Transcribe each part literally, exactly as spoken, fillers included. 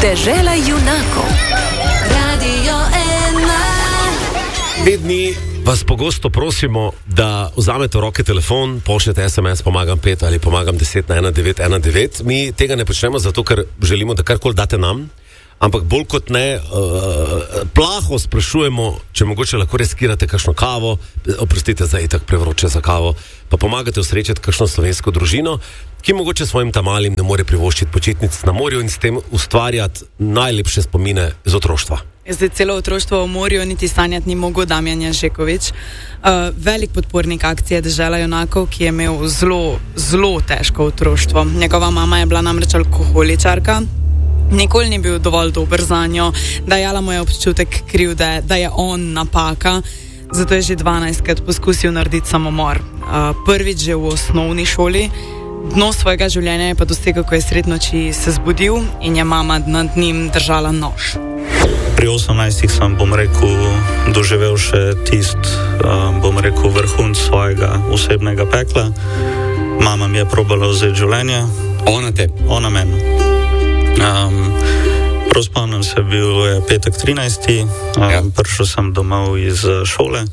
Dežela junakov. Radio ena. Te dni vas pogosto prosimo, da vzamete v roke telefon, pošljete es em es, pomagam pet ali pomagam deset na ena devet ena devet. Mi tega ne počnemo zato, ker želimo, da karkoli date nam, ampak bolj kot ne, uh, plaho sprašujemo, če mogoče lahko riskirate kakšno kavo, oprostite za itak prevroče za kavo, pa pomagate usrečati kakšno slovensko družino, ki mogoče svojim tamalim ne more privoščiti počitnic na morju in s tem ustvarjati najlepše spomine z otroštva. Zdaj celo otroštvo v morju niti sanjati ni mogel Damjan Ježekovič. Uh, velik podpornik akcije Dežela junakov, ki je imel zelo, zelo težko otroštvo. Njegova mama je bila namreč alkoholičarka. Nikoli ni bil dovolj dober za njo, dajala mu je občutek krivde, da je on napaka, zato je že dvanajstkrat poskusil narediti samomor. Uh, prvič že v osnovni šoli, dno svojega življenja je pa dosegel, ko je sred noči se zbudil in je mama nad njim držala nož. Pri osemnajstih sem, bom rekel, doživel še tist, um, bom rekel, vrhunc svojega osebnega pekla. Mama mi je probala vzeti življenje. Ona te? Ona meni. Um, prav spomnim se, bil je petek trinajsti Um, ja. Prišel sem domov iz šole.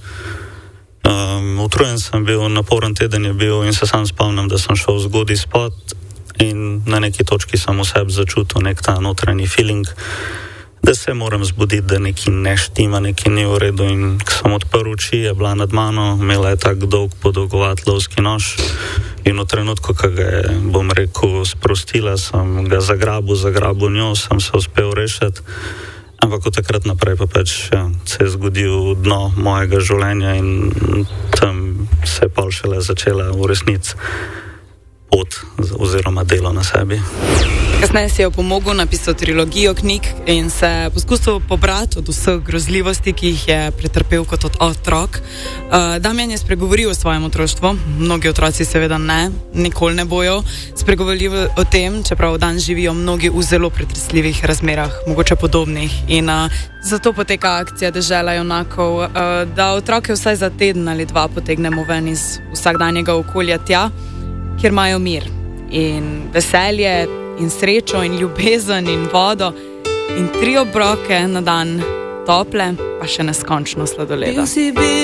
Um, utrujen sem bil, naporen teden je bil in se sam spomnim, da sem šel zgodaj spat in na neki točki sem v sebi začutil nek ta notranji feeling, da se moram zbuditi, da neki ne štima, neki ni v redu, in ko sem odprl oči, je bila nad mano, imela je tak dolg podolgovat lovski nož in v trenutku, ko ga je, bom rekel, sprostila, sem ga zagrabil, zagrabil njo, sem se uspel rešiti, ampak od takrat naprej pa pač ja, se je zgodil dno mojega življenja in tam se je pol šele začela v resnici pot oziroma delo na sebi. Kasneje si je pomogel, napisal trilogijo knjig in se poskusil pobrati od vseh grozljivosti, ki jih je pretrpel kot otrok. Uh, Damjan je spregovoril o svojem otroštvu, mnogi otroci seveda ne, nikoli ne bojo spregovorili o tem, čeprav dan živijo mnogi v zelo pretresljivih razmerah, mogoče podobnih. In uh, zato poteka akcija Dežela junakov, uh, da otroke vsaj za teden ali dva potegnemo ven iz vsakdanjega okolja tja, kjer imajo mir in veselje in srečo in ljubezen in vodo in tri obroke na dan tople, pa še neskončno sladoleda.